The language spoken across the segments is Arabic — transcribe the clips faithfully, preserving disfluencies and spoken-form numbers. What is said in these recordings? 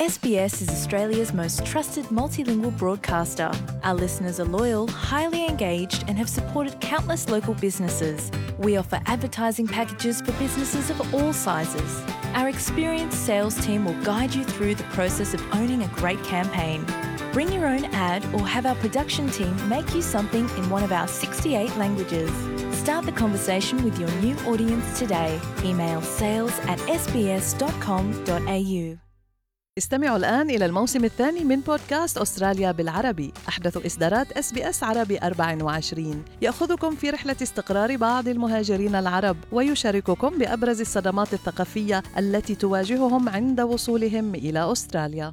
S B S is Australia's most trusted multilingual broadcaster. Our listeners are loyal, highly engaged, and have supported countless local businesses. We offer advertising packages for businesses of all sizes. Our experienced sales team will guide you through the process of owning a great campaign. Bring your own ad or have our production team make you something in one of our sixty-eight languages. Start the conversation with your new audience today. Email sales at s b s dot com dot a u. استمعوا الآن إلى الموسم الثاني من بودكاست أستراليا بالعربي، أحدث إصدارات إس بي إس عربي أربعة وعشرين، يأخذكم في رحلة استقرار بعض المهاجرين العرب ويشارككم بأبرز الصدمات الثقافية التي تواجههم عند وصولهم إلى أستراليا.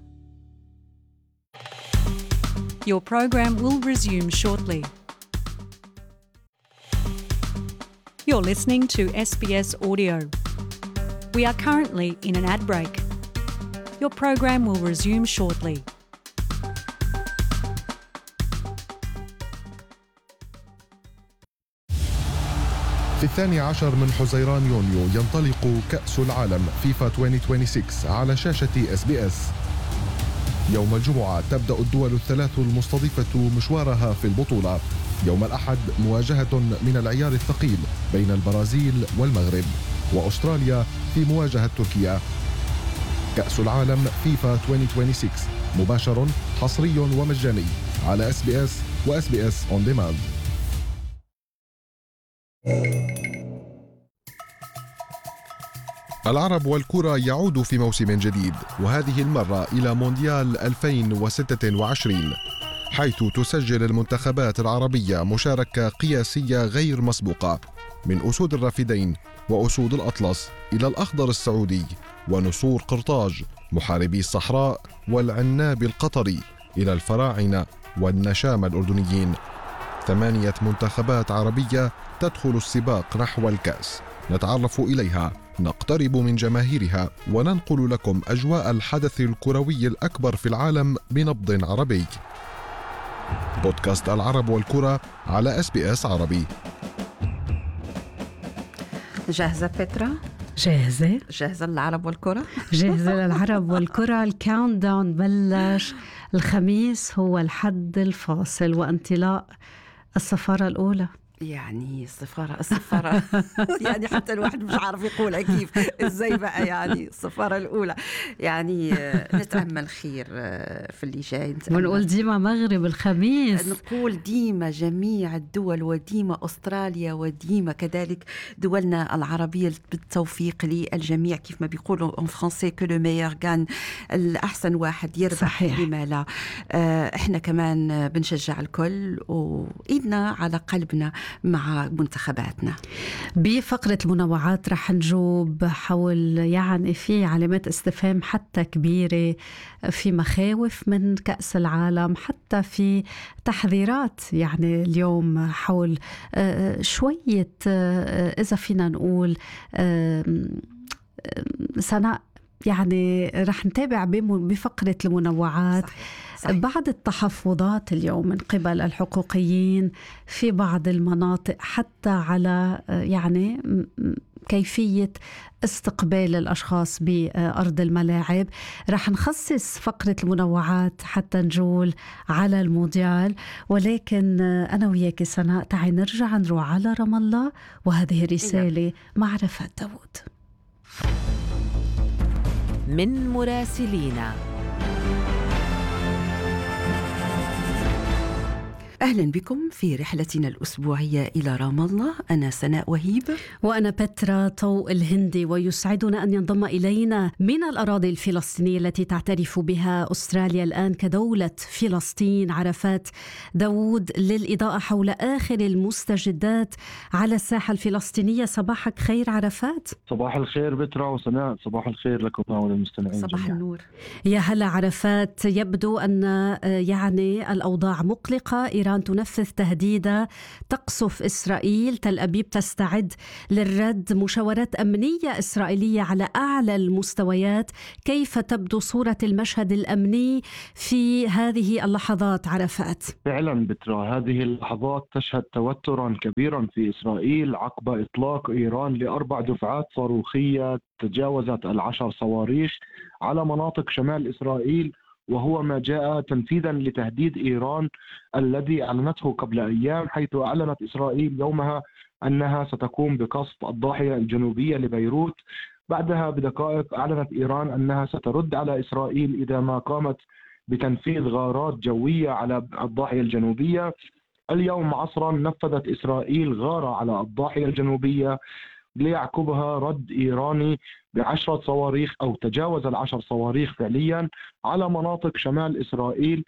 Your program will resume shortly. You're listening to S B S Audio. We are currently in an ad break. Your program will resume shortly. في الثاني عشر من حزيران يونيو ينطلق كأس العالم فيفا ألفين وستة وعشرين على شاشة إس بي إس. يوم الجمعة تبدأ الدول الثلاث المستضيفة مشوارها في البطولة. يوم الأحد مواجهة من العيار الثقيل بين البرازيل والمغرب، وأستراليا في مواجهة تركيا. كأس العالم فيفا ألفين وستة وعشرين مباشر حصري ومجاني على إس بي إس و إس بي إس On Demand. العرب والكرة يعود في موسم جديد، وهذه المرة إلى مونديال ألفين وستة وعشرين، حيث تسجل المنتخبات العربية مشاركة قياسية غير مسبوقة، من أسود الرافدين وأسود الأطلس إلى الأخضر السعودي ونسور قرطاج محاربي الصحراء والعناب القطري إلى الفراعنة والنشام الأردنيين. ثمانية منتخبات عربية تدخل السباق نحو الكأس، نتعرف إليها، نقترب من جماهيرها، وننقل لكم أجواء الحدث الكروي الأكبر في العالم بنبض عربي. بودكاست العرب والكرة على إس بي إس عربي. جاهزة بترا؟ جاهزة؟ جاهزة للعرب والكرة؟ جاهزة للعرب والكرة. الكاونت داون بلش. الخميس هو الحد الفاصل وانطلاق السفارة الأولى. يعني السفارة السفارة يعني حتى الواحد مش عارف يقولها كيف ازاي بقى. يعني السفارة الأولى يعني نتأمل خير في اللي جاي. ونقول ديما مغرب الخميس، نقول ديما جميع الدول وديما أستراليا وديما كذلك دولنا العربية بالتوفيق للجميع. كيف ما بيقولوا en français que le meilleur gagne، الأحسن واحد يربح. صحيح. لما لا. احنا كمان بنشجع الكل وإيدنا على قلبنا مع منتخباتنا. بفقرة المنوعات رح نجوب حول يعني في علامات استفهام حتى كبيرة، في مخاوف من كأس العالم، حتى في تحذيرات يعني اليوم حول شوية إذا فينا نقول سنة. يعني رح نتابع بفقرة المنوعات صحيح. صحيح. بعض التحفظات اليوم من قبل الحقوقيين في بعض المناطق حتى على يعني كيفية استقبال الأشخاص بأرض الملاعب. رح نخصص فقرة المنوعات حتى نجول على المونديال، ولكن أنا وياك سناء تعي نرجع نروح على رام الله وهذه رسالة مع رفعت داوود من مراسلينا. أهلا بكم في رحلتنا الأسبوعية إلى رام الله. أنا سناء وهيب وأنا بترا طوق الهندي، ويسعدنا أن ينضم إلينا من الأراضي الفلسطينية التي تعترف بها أستراليا الآن كدولة فلسطين عرفات داوود للإضاءة حول آخر المستجدات على الساحة الفلسطينية. صباحك خير عرفات. صباح الخير بترا وسناء، صباح الخير لكم وللمستمعين. صباح جميعا. النور. يا هلا عرفات. يبدو أن يعني الأوضاع مقلقة. إيران إيران تنفذ تهديدها تقصف إسرائيل. تل أبيب تستعد للرد. مشاورات أمنية إسرائيلية على أعلى المستويات. كيف تبدو صورة المشهد الأمني في هذه اللحظات عرفات؟ فعلا بترى هذه اللحظات تشهد توترا كبيرا في إسرائيل عقب إطلاق إيران لأربع دفعات صاروخية تجاوزت العشر صواريخ على مناطق شمال إسرائيل، وهو ما جاء تنفيذا لتهديد إيران الذي أعلنته قبل أيام، حيث أعلنت إسرائيل يومها أنها ستقوم بقصف الضاحية الجنوبية لبيروت. بعدها بدقائق أعلنت إيران أنها سترد على إسرائيل إذا ما قامت بتنفيذ غارات جوية على الضاحية الجنوبية. اليوم عصرا نفذت إسرائيل غارة على الضاحية الجنوبية، ليعقبها رد إيراني بعشرة صواريخ أو تجاوز العشر صواريخ فعليا على مناطق شمال إسرائيل،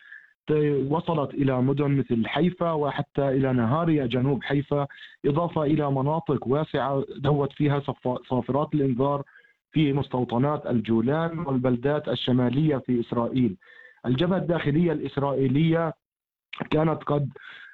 وصلت إلى مدن مثل حيفا وحتى إلى نهاريا جنوب حيفا، إضافة إلى مناطق واسعة دوت فيها صافرات الإنذار في مستوطنات الجولان والبلدات الشمالية في إسرائيل. الجبهة الداخلية الإسرائيلية كانت قد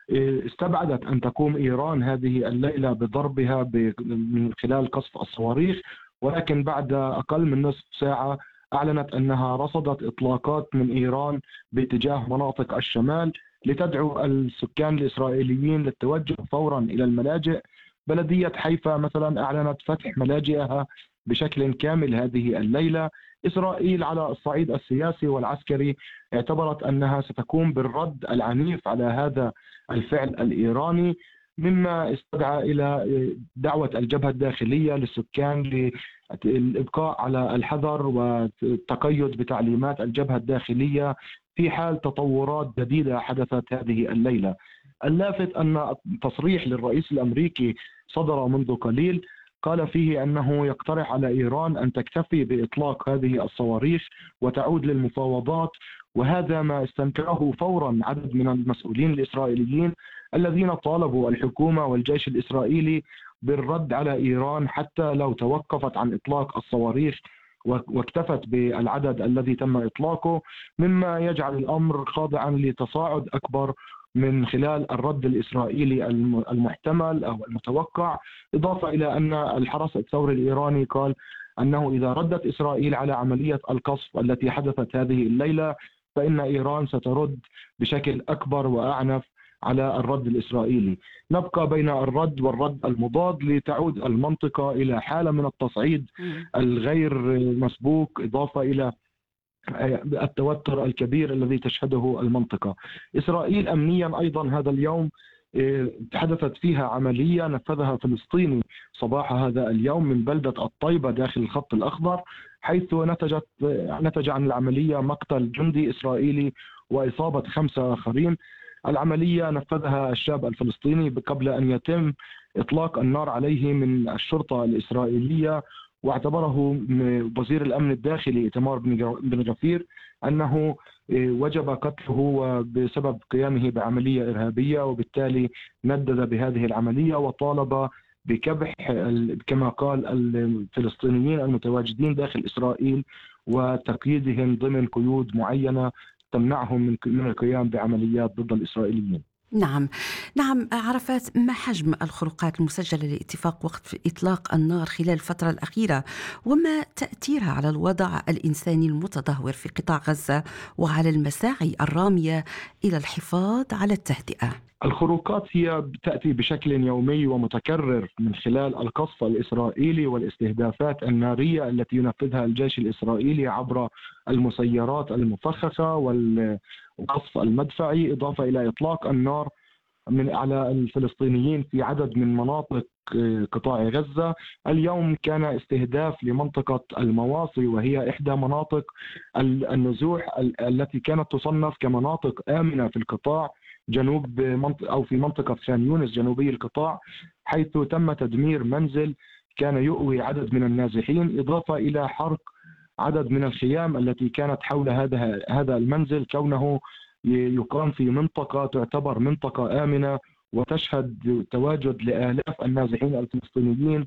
استبعدت أن تقوم إيران هذه الليلة بضربها من خلال قصف الصواريخ، ولكن بعد أقل من نصف ساعة أعلنت أنها رصدت إطلاقات من إيران باتجاه مناطق الشمال لتدعو السكان الإسرائيليين للتوجه فورا إلى الملاجئ. بلدية حيفا مثلا أعلنت فتح ملاجئها بشكل كامل هذه الليلة. إسرائيل على الصعيد السياسي والعسكري اعتبرت أنها ستقوم بالرد العنيف على هذا الفعل الإيراني، مما استدعى إلى دعوة الجبهة الداخلية للسكان للإبقاء على الحذر والتقيد بتعليمات الجبهة الداخلية في حال تطورات جديدة حدثت هذه الليلة. اللافت أن تصريح للرئيس الأمريكي صدر منذ قليل قال فيه أنه يقترح على إيران أن تكتفي بإطلاق هذه الصواريخ وتعود للمفاوضات، وهذا ما استنكره فورا عدد من المسؤولين الإسرائيليين الذين طالبوا الحكومة والجيش الإسرائيلي بالرد على إيران حتى لو توقفت عن إطلاق الصواريخ واكتفت بالعدد الذي تم إطلاقه، مما يجعل الأمر خاضعا لتصاعد أكبر من خلال الرد الإسرائيلي المحتمل أو المتوقع. إضافة إلى أن الحرس الثوري الإيراني قال أنه إذا ردت إسرائيل على عملية القصف التي حدثت هذه الليلة فإن إيران سترد بشكل أكبر وأعنف على الرد الإسرائيلي. نبقى بين الرد والرد المضاد لتعود المنطقة إلى حالة من التصعيد الغير مسبوق، إضافة إلى التوتر الكبير الذي تشهده المنطقة. إسرائيل أمنيا أيضا هذا اليوم حدثت فيها عملية نفذها فلسطيني صباح هذا اليوم من بلدة الطيبة داخل الخط الأخضر، حيث نتجت نتج عن العملية مقتل جندي إسرائيلي وإصابة خمسة آخرين. العملية نفذها الشاب الفلسطيني قبل أن يتم إطلاق النار عليه من الشرطة الإسرائيلية، واعتبره وزير الأمن الداخلي إيتمار بن غفير أنه وجب قتله بسبب قيامه بعملية إرهابية، وبالتالي ندد بهذه العملية وطالب بكبح كما قال الفلسطينيين المتواجدين داخل إسرائيل وتقييدهم ضمن قيود معينة تمنعهم من القيام بعمليات ضد الإسرائيليين. نعم نعم عرفات، ما حجم الخروقات المسجلة لاتفاق وقف إطلاق النار خلال الفترة الأخيرة، وما تأثيرها على الوضع الإنساني المتدهور في قطاع غزة وعلى المساعي الرامية إلى الحفاظ على التهدئة؟ الخروقات هي تأتي بشكل يومي ومتكرر من خلال القصف الإسرائيلي والاستهدافات النارية التي ينفذها الجيش الإسرائيلي عبر المسيرات المفخخة والقصف المدفعي، إضافة إلى إطلاق النار من على الفلسطينيين في عدد من مناطق قطاع غزة. اليوم كان استهداف لمنطقة المواصي، وهي إحدى مناطق النزوح التي كانت تصنف كمناطق آمنة في القطاع جنوب منطقة أو في منطقة خان يونس جنوبي القطاع، حيث تم تدمير منزل كان يؤوي عدد من النازحين، إضافة إلى حرق عدد من الخيام التي كانت حول هذا هذا المنزل، كونه يقام في منطقة تعتبر منطقة آمنة وتشهد تواجد لآلاف النازحين الفلسطينيين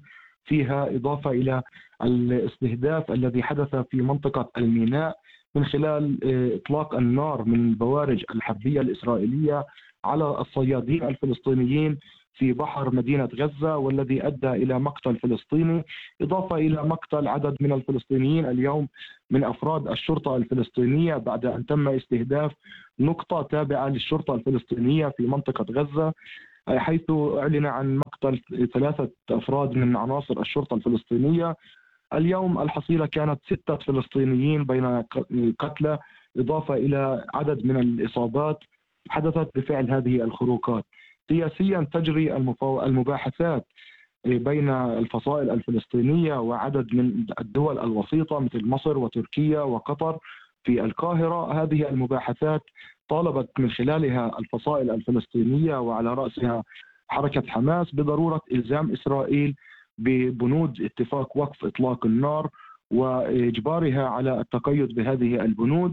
فيها، إضافة إلى الاستهداف الذي حدث في منطقة الميناء من خلال إطلاق النار من البوارج الحربية الإسرائيلية على الصيادين الفلسطينيين في بحر مدينة غزة، والذي أدى إلى مقتل فلسطيني، إضافة إلى مقتل عدد من الفلسطينيين اليوم من أفراد الشرطة الفلسطينية بعد أن تم استهداف نقطة تابعة للشرطة الفلسطينية في منطقة غزة، حيث أعلن عن مقتل ثلاثة أفراد من عناصر الشرطة الفلسطينية. اليوم الحصيلة كانت ستة فلسطينيين بين قتلى، إضافة إلى عدد من الإصابات حدثت بفعل هذه الخروقات. سياسيا تجري المباحثات بين الفصائل الفلسطينية وعدد من الدول الوسيطة مثل مصر وتركيا وقطر في القاهرة. هذه المباحثات طالبت من خلالها الفصائل الفلسطينية وعلى رأسها حركة حماس بضرورة إلزام إسرائيل ببنود اتفاق وقف إطلاق النار وإجبارها على التقيد بهذه البنود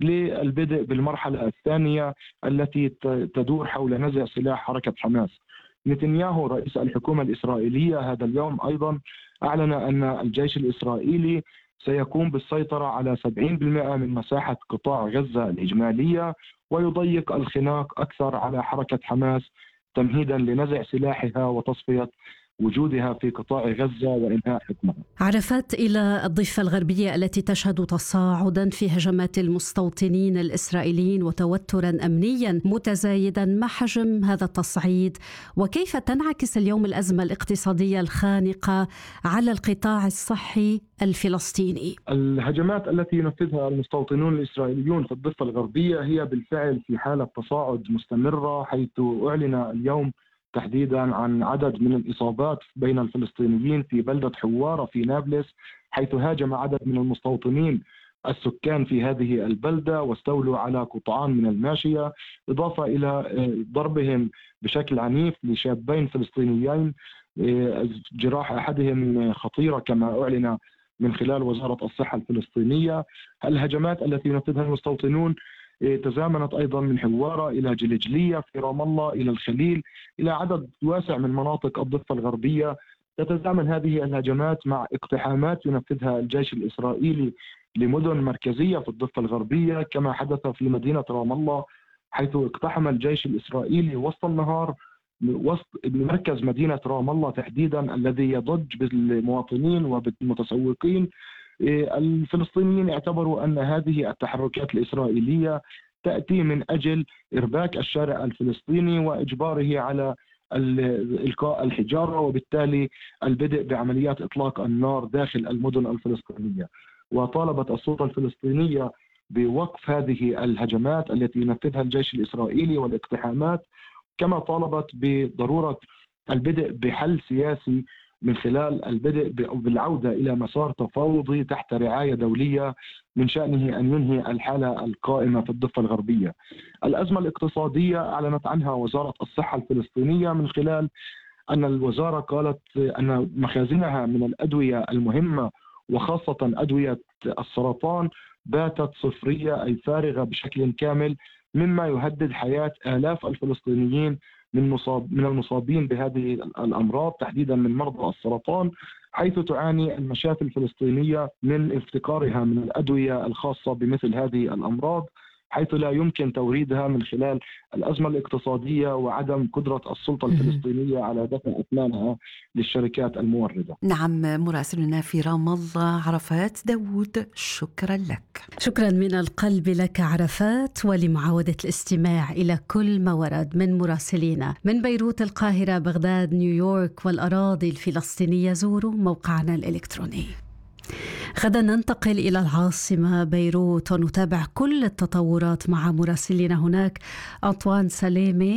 للبدء بالمرحلة الثانية التي تدور حول نزع سلاح حركة حماس. نتنياهو رئيس الحكومة الإسرائيلية هذا اليوم أيضا أعلن أن الجيش الإسرائيلي سيقوم بالسيطرة على سبعين بالمئة من مساحة قطاع غزة الإجمالية، ويضيق الخناق أكثر على حركة حماس تمهيدا لنزع سلاحها وتصفية وجودها في قطاع غزة وإنهاء حكمها. عرفات، إلى الضفة الغربية التي تشهد تصاعدا في هجمات المستوطنين الإسرائيليين وتوترا أمنيا متزايدا، ما حجم هذا التصعيد وكيف تنعكس اليوم الأزمة الاقتصادية الخانقة على القطاع الصحي الفلسطيني؟ الهجمات التي ينفذها المستوطنون الإسرائيليون في الضفة الغربية هي بالفعل في حالة تصاعد مستمرة، حيث أعلن اليوم تحديدا عن عدد من الإصابات بين الفلسطينيين في بلدة حوارة في نابلس، حيث هاجم عدد من المستوطنين السكان في هذه البلدة واستولوا على قطعان من الماشية، إضافة إلى ضربهم بشكل عنيف لشابين فلسطينيين، جراح أحدهم خطيرة كما أعلن من خلال وزارة الصحة الفلسطينية. الهجمات التي ينفذها المستوطنون تزامنت أيضا من حوارة إلى جلجلية في رام الله إلى الخليل إلى عدد واسع من مناطق الضفة الغربية. تتزامن هذه الهجمات مع اقتحامات ينفذها الجيش الإسرائيلي لمدن مركزية في الضفة الغربية، كما حدث في مدينة رام الله حيث اقتحم الجيش الإسرائيلي وسط النهار وسط مركز مدينة رام الله تحديدا الذي يضج بالمواطنين وبالمتسوقين. الفلسطينيين اعتبروا أن هذه التحركات الإسرائيلية تأتي من أجل إرباك الشارع الفلسطيني وإجباره على إلقاء الحجارة وبالتالي البدء بعمليات إطلاق النار داخل المدن الفلسطينية. وطالبت السلطة الفلسطينية بوقف هذه الهجمات التي ينفذها الجيش الإسرائيلي والاقتحامات، كما طالبت بضرورة البدء بحل سياسي من خلال البدء بالعودة إلى مسار تفاوضي تحت رعاية دولية من شأنه أن ينهي الحالة القائمة في الضفة الغربية. الأزمة الاقتصادية أعلنت عنها وزارة الصحة الفلسطينية من خلال أن الوزارة قالت أن مخازنها من الأدوية المهمة وخاصة أدوية السرطان باتت صفرية أي فارغة بشكل كامل، مما يهدد حياة آلاف الفلسطينيين من مصاب من المصابين بهذه الأمراض تحديدا من مرضى السرطان، حيث تعاني المشافي الفلسطينية من افتقارها من الأدوية الخاصة بمثل هذه الأمراض، حيث لا يمكن توريدها من خلال الأزمة الاقتصادية وعدم قدرة السلطة الفلسطينية على دفع أثمانها للشركات الموردة. نعم، مراسلنا في رام الله عرفات داود، شكرا لك. شكرا من القلب لك عرفات، ولمعاودة الاستماع إلى كل ما ورد من مراسلينا من بيروت، القاهرة، بغداد، نيويورك والأراضي الفلسطينية، زوروا موقعنا الإلكتروني. غدا ننتقل إلى العاصمة بيروت ونتابع كل التطورات مع مراسلنا هناك أنطوان سلامة.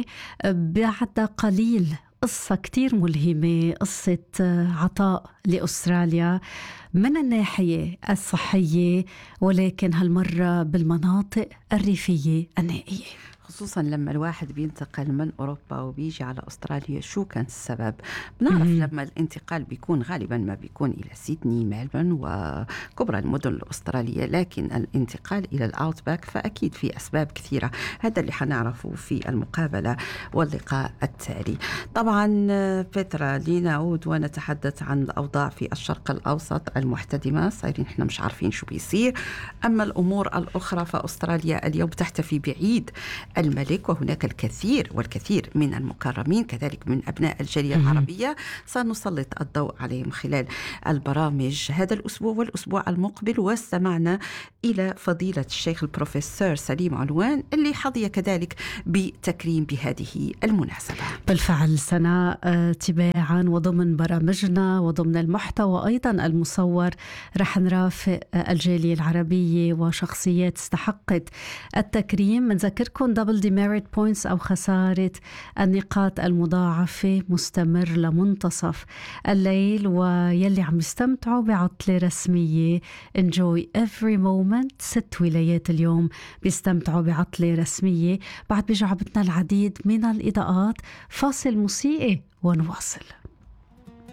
بعد قليل قصة كتير ملهمة، قصة عطاء لأستراليا من الناحية الصحية، ولكن هالمرة بالمناطق الريفية النائية. خصوصا لما الواحد بينتقل من أوروبا وبيجي على أستراليا. شو كان السبب؟ بنعرف لما الانتقال بيكون غالبا ما بيكون إلى سيدني، ملبورن وكبرى المدن الأسترالية، لكن الانتقال إلى الأوتباك فأكيد في أسباب كثيرة. هذا اللي حنعرفه في المقابلة واللقاء التالي. طبعا بيترا لنعود ونتحدث عن الأوضاع في الشرق الأوسط المحتدمة، صايرين احنا مش عارفين شو بيصير. أما الأمور الأخرى فأستراليا اليوم تحتفي بعيد الملك، وهناك الكثير والكثير من المكرمين كذلك من أبناء الجالية العربية سنسلط الضوء عليهم خلال البرامج هذا الأسبوع والأسبوع المقبل. واستمعنا إلى فضيلة الشيخ البروفيسور سليم علوان اللي حظي كذلك بتكريم بهذه المناسبة. بالفعل سنة تباعا وضمن برامجنا وضمن المحتوى أيضا المصور رح نرافق الجالية العربية وشخصيات استحقت التكريم. منذكركم دبل ديميريت بوينتس أو خسارة النقاط المضاعفة مستمر لمنتصف الليل، ويلي عم يستمتعوا بعطلة رسمية enjoy every moment. ست ولايات اليوم بيستمتعوا بعطلة رسمية. بعد بجعبتنا العديد من الإضاءات. فاصل موسيقي ونواصل.